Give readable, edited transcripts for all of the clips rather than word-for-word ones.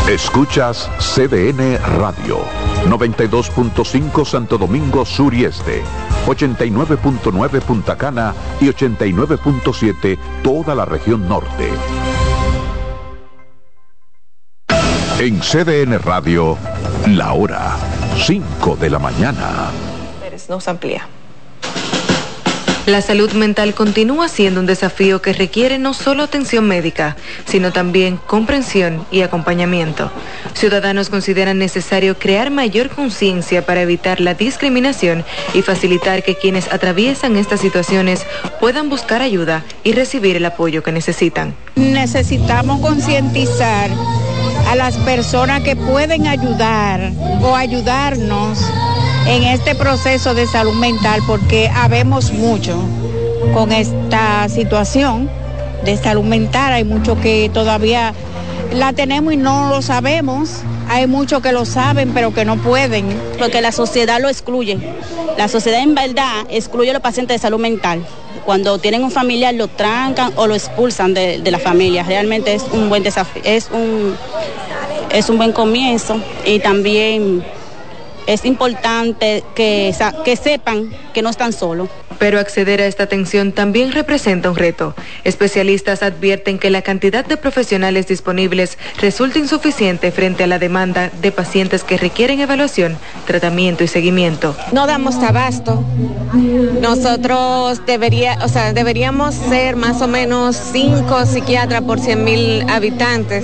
Escuchas CDN Radio, 92.5 Santo Domingo Sur y Este, 89.9 Punta Cana y 89.7 toda la región norte. En CDN Radio, la hora 5 de la mañana. Nos amplía. La salud mental continúa siendo un desafío que requiere no solo atención médica, sino también comprensión y acompañamiento. Ciudadanos consideran necesario crear mayor conciencia para evitar la discriminación y facilitar que quienes atraviesan estas situaciones puedan buscar ayuda y recibir el apoyo que necesitan. Necesitamos concientizar a las personas que pueden ayudar o ayudarnos en este proceso de salud mental, porque habemos mucho con esta situación de salud mental. Hay mucho que todavía la tenemos y no lo sabemos. Hay muchos que lo saben pero que no pueden. Porque la sociedad lo excluye. La sociedad en verdad excluye a los pacientes de salud mental. Cuando tienen un familiar lo trancan o lo expulsan de la familia. Realmente es un buen desafío, es un buen comienzo, y también es importante que sepan que no están solos. Pero acceder a esta atención también representa un reto. Especialistas advierten que la cantidad de profesionales disponibles resulta insuficiente frente a la demanda de pacientes que requieren evaluación, tratamiento y seguimiento. No damos abasto. Nosotros deberíamos ser más o menos 5 psiquiatras por 100,000 habitantes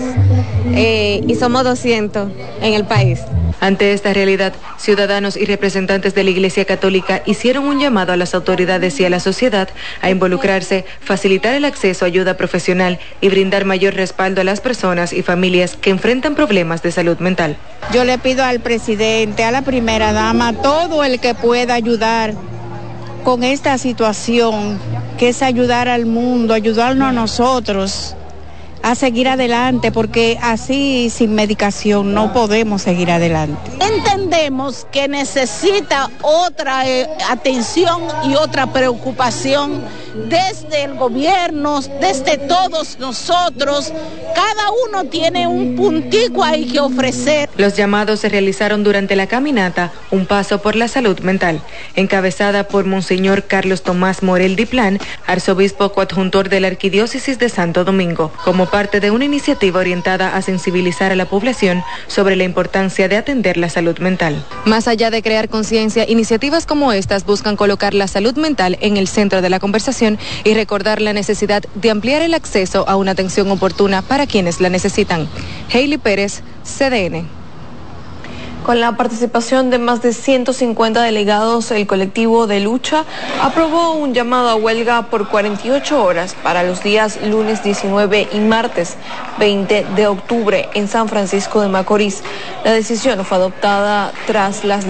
y somos 200 en el país. Ante esta realidad, ciudadanos y representantes de la Iglesia Católica hicieron un llamado a las autoridades y a la sociedad a involucrarse, facilitar el acceso a ayuda profesional y brindar mayor respaldo a las personas y familias que enfrentan problemas de salud mental. Yo le pido al presidente, a la primera dama, a todo el que pueda ayudar con esta situación, que es ayudar al mundo, ayudarnos a nosotros a seguir adelante, porque así sin medicación no podemos seguir adelante. Entendemos que necesita otra atención y otra preocupación desde el gobierno, desde todos nosotros. Cada uno tiene un puntico ahí que ofrecer. Los llamados se realizaron durante la caminata Un Paso por la Salud Mental, encabezada por Monseñor Carlos Tomás Morel Diplán, arzobispo coadjuntor de la Arquidiócesis de Santo Domingo, como parte de una iniciativa orientada a sensibilizar a la población sobre la importancia de atender la salud mental. Más allá de crear conciencia, iniciativas como estas buscan colocar la salud mental en el centro de la conversación y recordar la necesidad de ampliar el acceso a una atención oportuna para quienes la necesitan. Hailey Pérez, CDN. Con la participación de más de 150 delegados, el colectivo de lucha aprobó un llamado a huelga por 48 horas para los días lunes 19 y martes 20 de octubre en San Francisco de Macorís. La decisión fue adoptada tras las